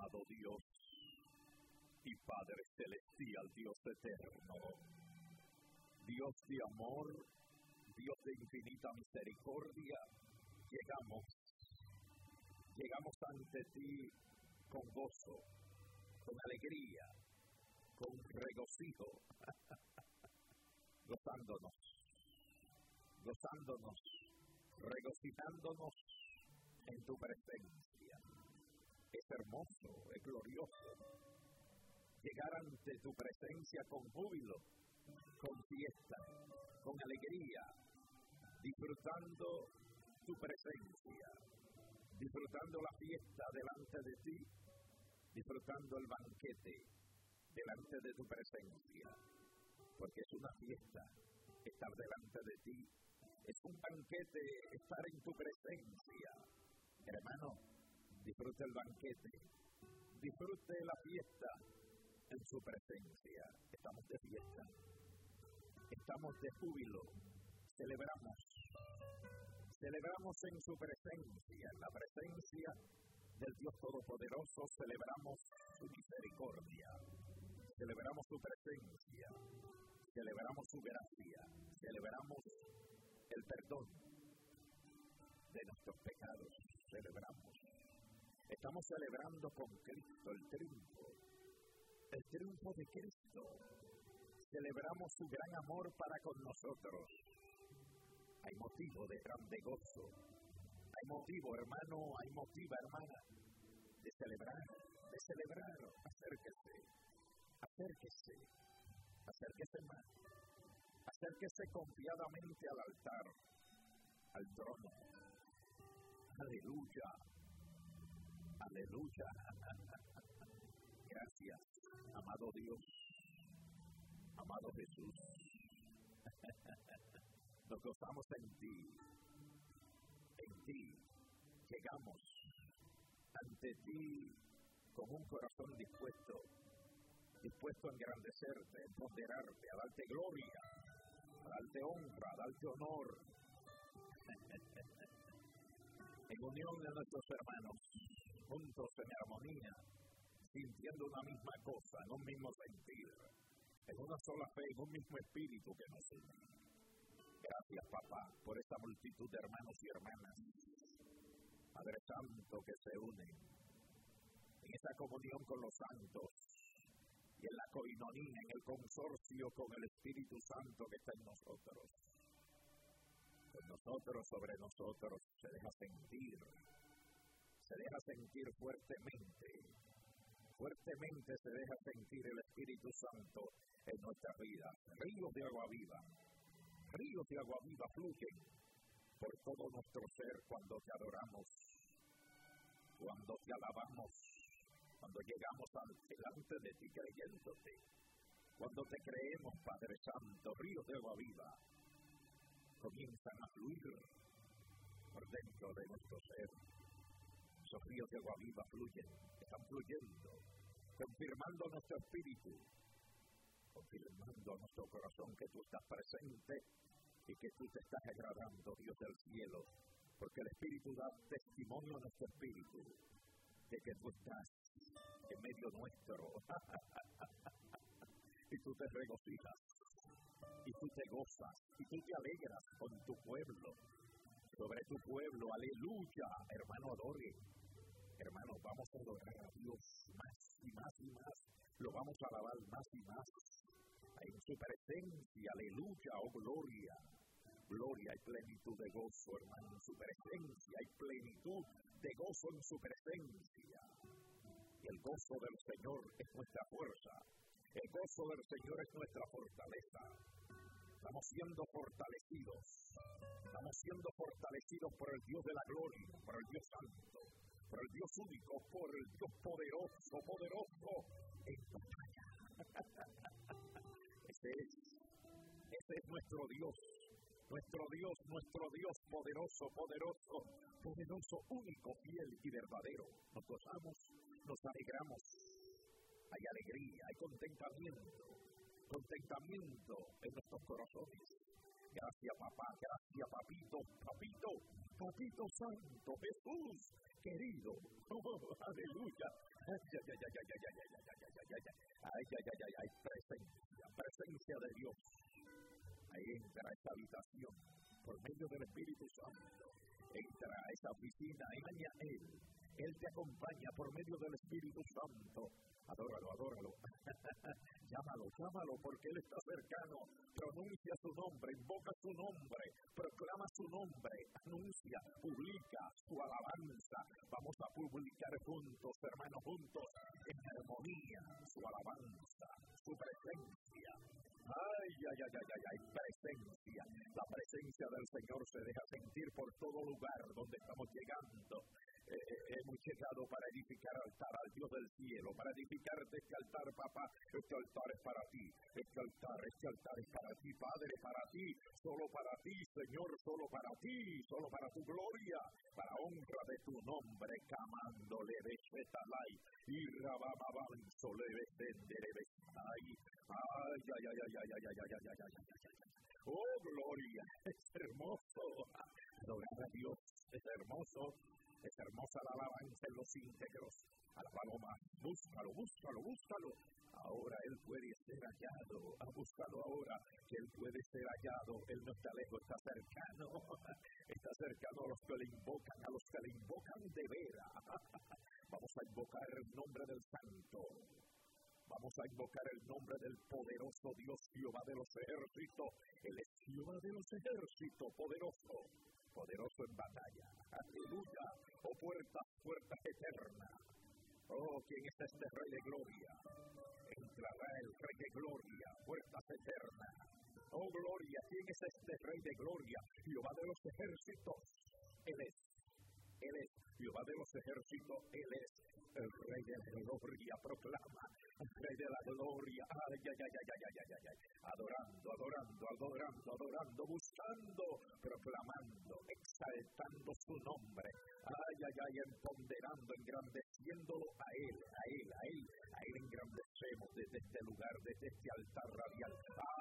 amado Dios y Padre celestial, Dios eterno, Dios de amor, Dios de infinita misericordia, llegamos ante ti con gozo, con alegría, con regocijo, gozándonos, regocijándonos en tu presencia. Es hermoso, es glorioso llegar ante tu presencia con júbilo, con fiesta, con alegría, disfrutando tu presencia, disfrutando la fiesta delante de ti, disfrutando el banquete delante de tu presencia, porque es una fiesta estar delante de ti, es un banquete estar en tu presencia. Hermano, disfrute el banquete, disfrute la fiesta en su presencia. Estamos de fiesta, estamos de júbilo, celebramos en su presencia, en la presencia del Dios Todopoderoso, celebramos su misericordia, celebramos su presencia, celebramos su gracia, celebramos el perdón de nuestros pecados, estamos celebrando con Cristo el triunfo de Cristo, celebramos su gran amor para con nosotros. Hay motivo de grande gozo, hay motivo, hermano, hay motiva, hermana, de celebrar, acérquese más, acérquese confiadamente al altar, al trono. Aleluya. Gracias, amado Dios, amado Jesús. Nos gozamos en ti, llegamos ante ti con un corazón dispuesto a engrandecerte, a empoderarte, a darte gloria, a darte honra, a darte honor, en unión de nuestros hermanos, juntos en armonía, sintiendo una misma cosa, en un mismo sentir, en una sola fe, en un mismo espíritu que nos une. Gracias, papá, por esta multitud de hermanos y hermanas, Padre Santo, que se unen en esa comunión con los santos y en la coinonía, en el consorcio con el Espíritu Santo que está en nosotros. Con nosotros, sobre nosotros, se deja sentir fuertemente se deja sentir el Espíritu Santo en nuestra vida. Ríos de agua viva fluyen por todo nuestro ser cuando te adoramos, cuando te alabamos, cuando llegamos delante de ti creyéndote, cuando te creemos, Padre Santo. Ríos de agua viva comienzan a fluir por dentro de nuestro ser. Esos ríos de agua viva están fluyendo, confirmando nuestro espíritu, confirmando nuestro corazón que tú estás presente y que tú te estás agradando, Dios del cielo, porque el Espíritu da testimonio a nuestro espíritu de que tú estás en medio nuestro y tú te regocijas y tú te gozas y tú te alegras con tu pueblo, sobre tu pueblo. Aleluya. Hermano, adore. Hermano, vamos a adorar a Dios más y más y más, lo vamos a alabar más y más en su presencia. Aleluya. Oh, gloria, hay plenitud de gozo, hermano, en su presencia, hay plenitud de gozo en su presencia. Y el gozo del Señor es nuestra fuerza, el gozo del Señor es nuestra fortaleza. Estamos siendo fortalecidos por el Dios de la gloria, por el Dios santo, por el Dios único, por el Dios poderoso en batalla. Ese es nuestro Dios, poderoso, único, fiel y verdadero. Nos gozamos, nos alegramos, hay alegría, hay contentamiento en nuestros corazones. Gracias, papá, gracias, papito santo, Jesús, querido. Oh, aleluya. Ay, presencia de Dios. Ahí entra a esta habitación por medio del Espíritu Santo. Entra a esa oficina, engaña a Él. Él te acompaña por medio del Espíritu Santo. Adóralo. Llámalo, porque Él está cercano. Pronuncia su nombre, invoca su nombre, proclama su nombre, anuncia, publica su alabanza. Vamos a publicar juntos, hermanos, juntos, en armonía, su alabanza, su presencia. Ay, presencia. La presencia del Señor se deja sentir por todo lugar donde estamos llegando. Hemos llegado para edificar altar al Dios del cielo, para edificarte este altar, papá. Este altar es para ti, este altar es para ti, Padre, para ti, solo para ti, Señor, solo para ti, solo para tu gloria, para honra de tu nombre, camándole beshetalai, y rabababanzo le besendere besai. Oh, gloria, es hermoso, adorar a Dios, es hermoso. Es hermosa la alabanza en los íntegros. A la paloma, búscalo. Ahora Él puede ser hallado. Búscalo ahora, que Él puede ser hallado. Él no está lejos, está cercano. Está cercano a los que le invocan de veras. Vamos a invocar el nombre del Santo. Vamos a invocar el nombre del poderoso Dios, Jehová de los ejércitos. Él es Jehová de los ejércitos, poderoso en batalla. Aleluya. Oh, puertas eternas. Oh, ¿quién es este Rey de Gloria? Entrará el Rey de Gloria, puertas eternas. Oh, gloria, ¿quién es este Rey de Gloria? Jehová de los ejércitos. Él es Jehová de los ejércitos. Él es el Rey de la Gloria. Proclama, el Rey de la Gloria. Adorando, buscando, proclamando, exaltando su nombre. Empoderando, engrandeciéndolo a Él engrandecemos desde este lugar, desde este altar radial.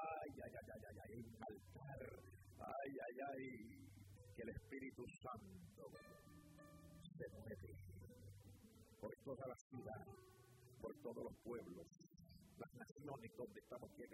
Altar. Que el Espíritu Santo se mueve por toda la ciudad, por todos los pueblos, las naciones donde estamos llegando.